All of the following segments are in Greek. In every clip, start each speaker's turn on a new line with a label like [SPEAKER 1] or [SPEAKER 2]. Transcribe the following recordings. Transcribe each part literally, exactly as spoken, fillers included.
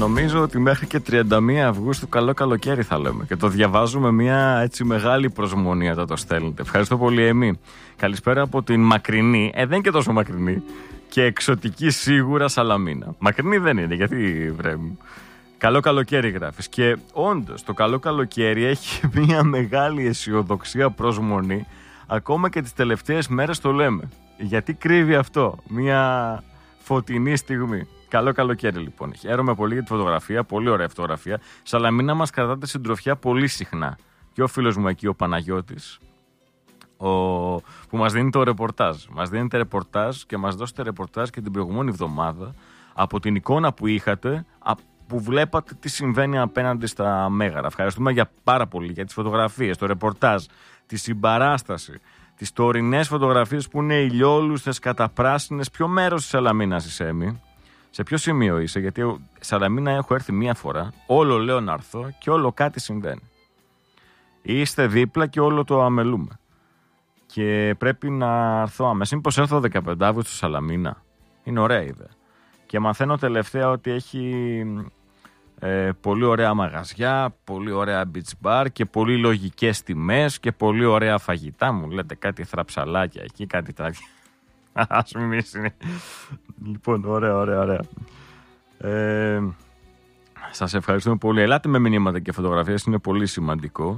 [SPEAKER 1] νομίζω ότι μέχρι και τριάντα μία Αυγούστου καλό καλοκαίρι θα λέμε. Και το διαβάζουμε μια έτσι μεγάλη προσμονή όταν το στέλνετε. Ευχαριστώ πολύ, Εμή. Καλησπέρα από την μακρινή, ε, δεν είναι και τόσο μακρινή, και εξωτική σίγουρα Σαλαμίνα. Μακρινή δεν είναι, γιατί βρε. Καλό καλοκαίρι γράφεις. Και όντως το καλό καλοκαίρι έχει μια μεγάλη αισιοδοξία προσμονή. Ακόμα και τις τελευταίες μέρες το λέμε. Γιατί κρύβει αυτό, μια φωτεινή στιγμή. Καλό καλοκαίρι λοιπόν. Χαίρομαι πολύ για τη φωτογραφία, πολύ ωραία φωτογραφία. Σαλαμίνα μας κρατάτε συντροφιά πολύ συχνά. Και ο φίλος μου εκεί, ο Παναγιώτης, ο... που μας δίνει το ρεπορτάζ. Μας δίνετε ρεπορτάζ και μας δώσετε ρεπορτάζ και την προηγούμενη εβδομάδα από την εικόνα που είχατε, που βλέπατε τι συμβαίνει απέναντι στα Μέγαρα. Ευχαριστούμε για πάρα πολύ για τις φωτογραφίες, το ρεπορτάζ, τη συμπαράσταση, τις τωρινές φωτογραφίες που είναι ηλιόλουστες, καταπράσινες. Ποιο μέρος της Σαλαμίνας είσαι, Έμι? Σε ποιο σημείο είσαι? Γιατί Σαλαμίνα έχω έρθει μία φορά, όλο λέω να έρθω και όλο κάτι συμβαίνει. Είστε δίπλα και όλο το αμελούμε. Και πρέπει να έρθω άμεσα. Μήπως έρθω δεκαπέντε Αυγούστου στη Σαλαμίνα? Είναι ωραία ιδέα. Και μαθαίνω τελευταία ότι έχει ε, πολύ ωραία μαγαζιά, πολύ ωραία beach bar και πολύ λογικές τιμές και πολύ ωραία φαγητά. Μου λέτε κάτι θραψαλάκια εκεί, κάτι τέτοια. Ας μην είναι. Λοιπόν, ωραία, ωραία, ωραία. Ε, σας ευχαριστούμε πολύ. Ελάτε με μηνύματα και φωτογραφίες, είναι πολύ σημαντικό.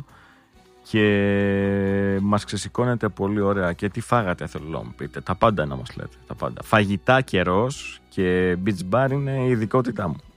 [SPEAKER 1] Και μας ξεσηκώνετε πολύ ωραία. Και τι φάγατε, θέλω να μου πείτε? Τα πάντα να μας λέτε, τα πάντα. Φαγητά, καιρός και beach bar είναι η ειδικότητά μου.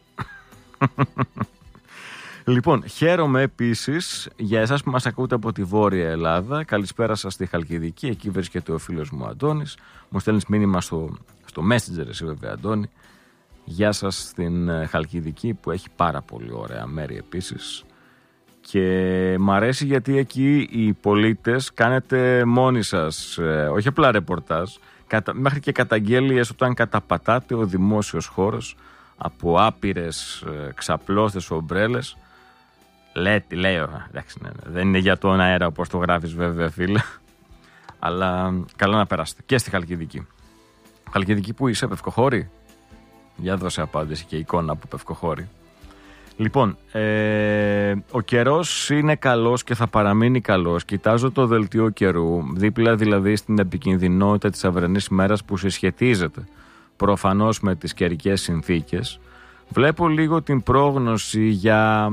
[SPEAKER 1] Λοιπόν, χαίρομαι επίσης για εσάς που μας ακούτε από τη Βόρεια Ελλάδα. Καλησπέρα σας στη Χαλκιδική. Εκεί βρίσκεται ο φίλος μου Αντώνης. Μου στέλνεις μήνυμα στο, στο Messenger, εσύ βέβαια, Αντώνη. Γεια σας στην Χαλκιδική που έχει πάρα πολύ ωραία μέρη επίσης. Και μ' αρέσει γιατί εκεί οι πολίτες κάνετε μόνοι σας, ε, όχι απλά ρεπορτάζ, κατα, μέχρι και καταγγέλιες όταν καταπατάτε ο δημόσιος χώρος από άπειρες ε, ξαπλώστες ομπρέλες. Λέτε, λέω, εντάξει, ναι, ναι, δεν είναι για τον αέρα όπως το γράφεις βέβαια, φίλε, αλλά καλά να περάσετε. Και στη Χαλκιδική. Χαλκιδική που είσαι, Πευκοχώρη? Για δώσε απάντηση και εικόνα από Πευκοχώρη. Λοιπόν, ε, ο καιρός είναι καλός και θα παραμείνει καλός. Κοιτάζω το δελτίο καιρού, δίπλα δηλαδή στην επικινδυνότητα της αυριανής ημέρας που συσχετίζεται προφανώς με τις καιρικές συνθήκες. Βλέπω λίγο την πρόγνωση για,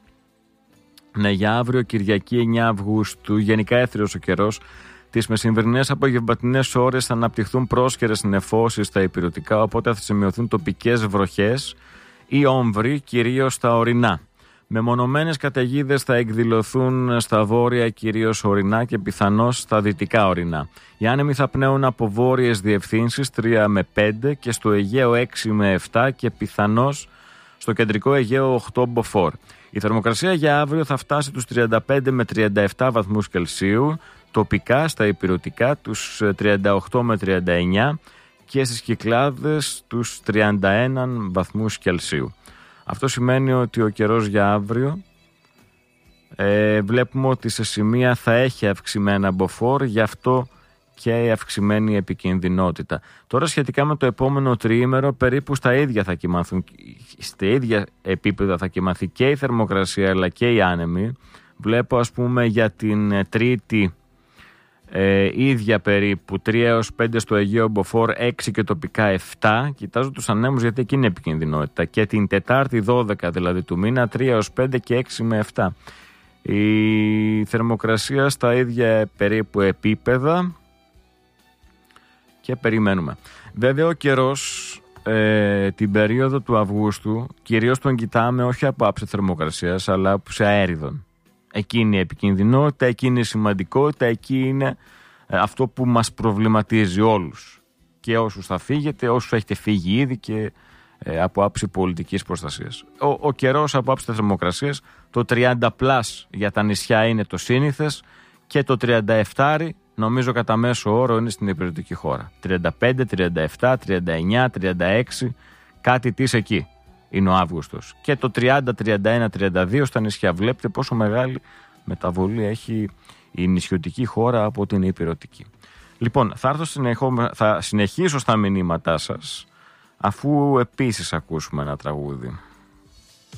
[SPEAKER 1] ναι, για αύριο Κυριακή εννέα Αυγούστου. Γενικά έθριος ο καιρός. Τις μεσημβρινές απογευματινές ώρες θα αναπτυχθούν πρόσχερες νεφώσεις στα ηπειρωτικά, οπότε θα σημειωθούν τοπικές βροχές ή όμβροι, κυρίως στα ορεινά. Μεμονωμένες καταιγίδες θα εκδηλωθούν στα βόρεια, κυρίως ορεινά, και πιθανώς στα δυτικά ορεινά. Οι άνεμοι θα πνέουν από βόρειες διευθύνσεις τρία με πέντε και στο Αιγαίο έξι με επτά και πιθανώς στο κεντρικό Αιγαίο οκτώ μποφόρ. Η θερμοκρασία για αύριο θα φτάσει τους τριάντα πέντε με τριάντα επτά βαθμούς Κελσίου, τοπικά στα ηπειρωτικά τους τριάντα οκτώ με τριάντα εννιά και στις Κυκλάδες τους τριάντα ένα βαθμούς Κελσίου. Αυτό σημαίνει ότι ο καιρός για αύριο ε, βλέπουμε ότι σε σημεία θα έχει αυξημένα μποφόρ, γι' αυτό και η αυξημένη επικινδυνότητα. Τώρα σχετικά με το επόμενο τριήμερο περίπου στα ίδια θα κοιμαθούν, στα ίδια επίπεδα θα κοιμαθεί και η θερμοκρασία αλλά και οι άνεμοι. Βλέπω ας πούμε για την Τρίτη Ε, ίδια περίπου τρία έως πέντε στο Αιγαίο μποφόρ, έξι και τοπικά επτά. Κοιτάζω τους ανέμους γιατί εκεί είναι επικινδυνότητα. Και την Τετάρτη δώδεκα δηλαδή του μήνα τρία έως πέντε και έξι με επτά. Η θερμοκρασία στα ίδια περίπου επίπεδα και περιμένουμε. Βέβαια ο καιρός ε, την περίοδο του Αυγούστου κυρίως τον κοιτάμε όχι από άψη θερμοκρασίας αλλά από σε αέριδον. Εκεί είναι η επικινδυνότητα, εκεί είναι η σημαντικότητα, εκεί είναι αυτό που μας προβληματίζει όλους. Και όσους θα φύγετε, όσους έχετε φύγει ήδη και ε, από άψη πολιτικής προστασίας. Ο, ο καιρός από άψη θερμοκρασίας, το τριάντα πλας για τα νησιά είναι το σύνηθες και το τριάντα επτά νομίζω κατά μέσο όρο είναι στην υπηρετική χώρα. τριάντα πέντε, τριάντα επτά, τριάντα εννιά, τριάντα έξι, κάτι της εκεί. Είναι ο Αύγουστος. Και το τριάντα, τριάντα ένα, τριάντα δύο στα νησιά. Βλέπετε πόσο μεγάλη μεταβολή έχει η νησιωτική χώρα από την υπηρετική. Λοιπόν, θα, έρθω συνεχώ, θα συνεχίσω στα μηνύματά σας, αφού επίσης ακούσουμε ένα τραγούδι.